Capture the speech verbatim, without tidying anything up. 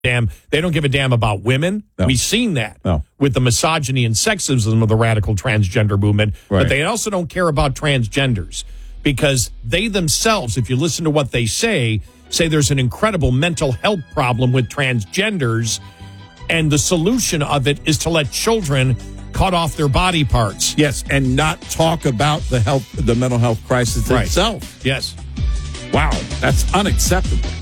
damn. They don't give a damn about women. No. We've seen that No. with the misogyny and sexism of the radical transgender movement. Right. But they also don't care about transgenders because they themselves, if you listen to what they say, say there's an incredible mental health problem with transgenders, and the solution of it is to let children cut off their body parts. Yes, and not talk about the health, the mental health crisis Right. itself. Yes. Wow, that's unacceptable.